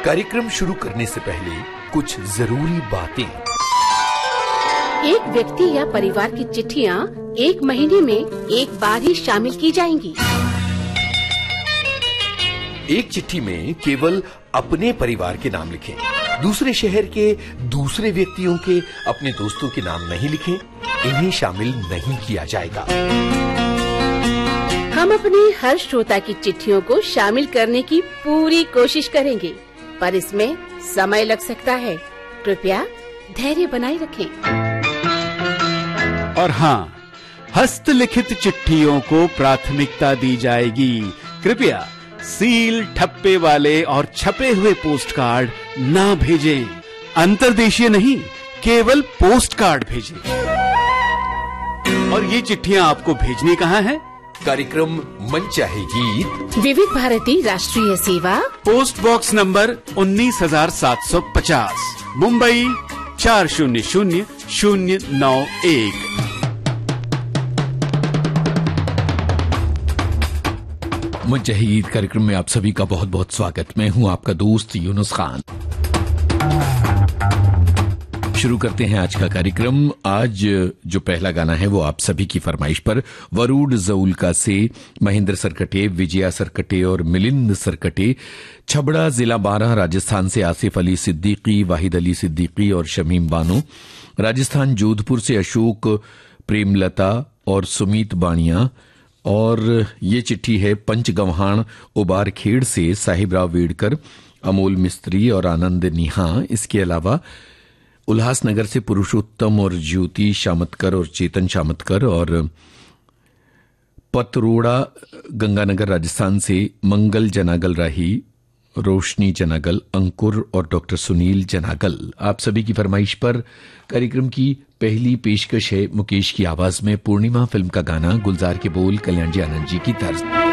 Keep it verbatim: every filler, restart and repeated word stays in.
कार्यक्रम शुरू करने से पहले कुछ जरूरी बातें। एक व्यक्ति या परिवार की चिट्ठियाँ एक महीने में एक बार ही शामिल की जाएंगी। एक चिट्ठी में केवल अपने परिवार के नाम लिखें। दूसरे शहर के दूसरे व्यक्तियों के अपने दोस्तों के नाम नहीं लिखें। इन्हें शामिल नहीं किया जाएगा। हम अपने हर श्रोता की चिट्ठियों को शामिल करने की पूरी कोशिश करेंगे, पर इसमें समय लग सकता है। कृपया धैर्य बनाए रखें। और हाँ, हस्तलिखित चिट्ठियों को प्राथमिकता दी जाएगी। कृपया सील, ठप्पे वाले और छपे हुए पोस्ट कार्ड ना भेजें। अंतर्देशीय नहीं, केवल पोस्ट कार्ड भेजें। और ये चिट्ठियां आपको भेजनी कहाँ है? कार्यक्रम मन चाहे गीत, विविध भारती राष्ट्रीय सेवा, पोस्ट बॉक्स नंबर उन्नीस हजार सात सौ पचास, मुंबई चार शून्य शून्य शून्य नौ एक। मन चाहे गीत कार्यक्रम में आप सभी का बहुत बहुत स्वागत। मैं हूं आपका दोस्त यूनुस खान। शुरू करते हैं आज का कार्यक्रम। आज जो पहला गाना है वो आप सभी की फरमाइश पर वरूड जऊलका से महेंद्र सरकटे, विजया सरकटे और मिलिंद सरकटे, छबड़ा जिला बारह राजस्थान से आसिफ अली सिद्दीकी, वाहिद अली सिद्दीकी और शमीम बानो, राजस्थान जोधपुर से अशोक, प्रेमलता और सुमीत बाणिया, और ये चिट्ठी है पंचगव्हाण उबार खेड़ से साहिबराव वेड़कर, अमोल मिस्त्री और आनंद निहा। इसके अलावा उल्लासनगर से पुरुषोत्तम और ज्योति शामतकर और चेतन शामतकर, और पतरोड़ा गंगानगर राजस्थान से मंगल जनागल राही, रोशनी जनागल, अंकुर और डॉक्टर सुनील जनागल। आप सभी की फरमाइश पर कार्यक्रम की पहली पेशकश है मुकेश की आवाज में पूर्णिमा फिल्म का गाना, गुलजार के बोल कल्याण जी आनंद जी की तर्ज।